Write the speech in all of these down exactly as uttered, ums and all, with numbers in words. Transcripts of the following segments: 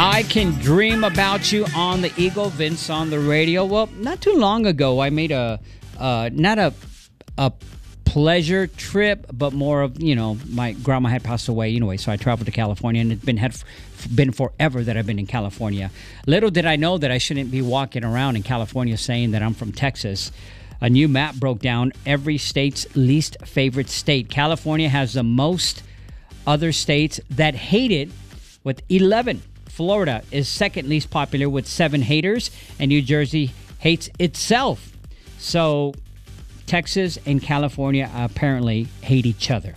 I Can Dream About You on the Eagle, Vince on the radio. Well, not too long ago, I made a, uh, not a, a pleasure trip, but more of, you know, my grandma had passed away anyway, so I traveled to California, and it's been, had, been forever that I've been in California. Little did I know that I shouldn't be walking around in California saying that I'm from Texas. A new map broke down every state's least favorite state. California has the most other states that hate it with eleven. Florida is second least popular with seven haters, and New Jersey hates itself. So Texas and California apparently hate each other.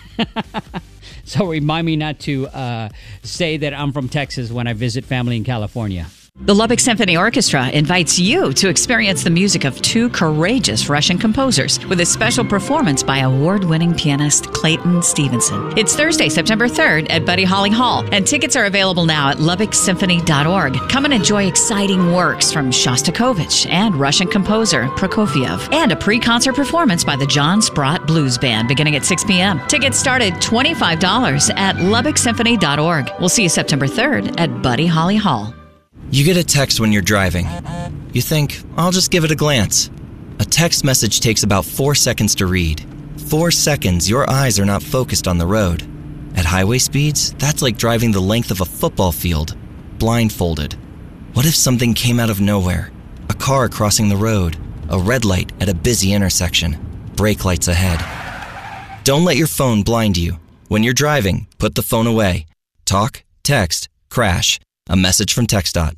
So remind me not to uh, say that I'm from Texas when I visit family in California. The Lubbock Symphony Orchestra invites you to experience the music of two courageous Russian composers with a special performance by award-winning pianist Clayton Stevenson. It's Thursday, September third at Buddy Holly Hall, and tickets are available now at lubbock symphony dot org. Come and enjoy exciting works from Shostakovich and Russian composer Prokofiev, and a pre-concert performance by the John Sprott Blues Band beginning at six p.m. Tickets start at twenty-five dollars at lubbock symphony dot org. We'll see you September third at Buddy Holly Hall. You get a text when you're driving. You think, I'll just give it a glance. A text message takes about four seconds to read. Four seconds, your eyes are not focused on the road. At highway speeds, that's like driving the length of a football field, blindfolded. What if something came out of nowhere? A car crossing the road, a red light at a busy intersection, brake lights ahead. Don't let your phone blind you. When you're driving, put the phone away. Talk, text, crash. A message from TxDOT.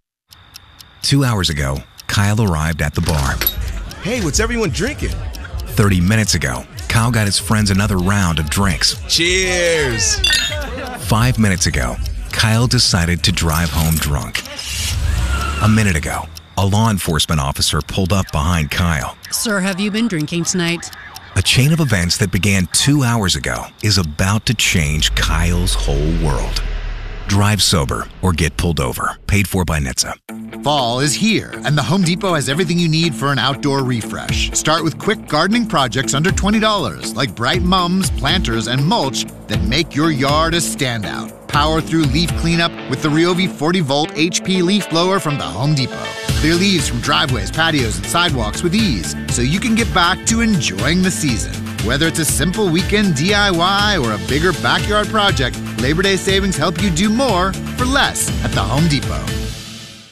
Two hours ago, Kyle arrived at the bar. Hey, what's everyone drinking? Thirty minutes ago, Kyle got his friends another round of drinks. Cheers! Five minutes ago, Kyle decided to drive home drunk. A minute ago, a law enforcement officer pulled up behind Kyle. Sir, have you been drinking tonight? A chain of events that began two hours ago is about to change Kyle's whole world. Drive sober or get pulled over. Paid for by N H T S A. Fall is here, and the Home Depot has everything you need for an outdoor refresh. Start with quick gardening projects under twenty dollars, like bright mums, planters, and mulch that make your yard a standout. Power through leaf cleanup with the Ryobi forty volt H P leaf blower from the Home Depot. Clear leaves from driveways, patios, and sidewalks with ease, so you can get back to enjoying the season. Whether it's a simple weekend D I Y or a bigger backyard project, Labor Day savings help you do more for less at the Home Depot.